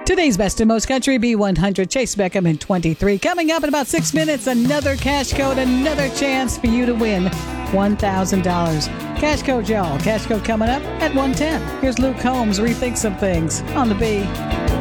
Today's Best and Most Country B100, Chase Beckham in 23. Coming up in about 6 minutes, another cash code, another chance for you to win $1,000. Cash code, y'all. Cash code coming up at 110. Here's Luke Combs, Rethink Some Things on the B.